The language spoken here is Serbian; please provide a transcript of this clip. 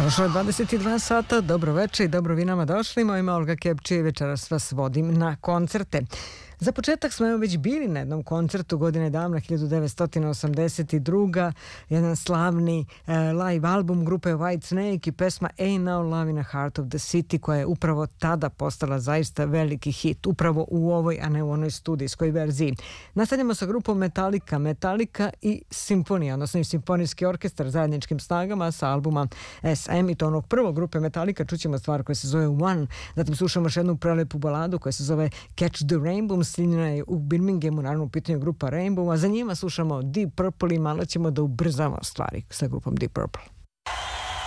Prošlo je 22 sata, dobro večer i dobro vi nama došli. Moje ime Olga Kepče i večeras vas vodim na koncerte. Za početak smo već bili na jednom koncertu godine davna 1982. Jedan slavni live album grupe White Snake i pesma Ain't No Love in the Heart of the City koja je upravo tada postala zaista veliki hit, upravo u ovoj, a ne u onoj studijskoj verziji. Nastavljamo sa grupom Metallica i Simfonija, odnosno i Simfonijski orkestar zajedničkim snagama sa albuma SM i to onog prvog grupe Metallica. Čućemo stvar koja se zove One, zatim slušamo još jednu prelepu baladu koja se zove Catch the Rainbow, snimljena je u Birminghamu, naravno u pitanju grupa Rainbow, a za njima slušamo Deep Purple i malo ćemo da ubrzamo stvari sa grupom Deep Purple.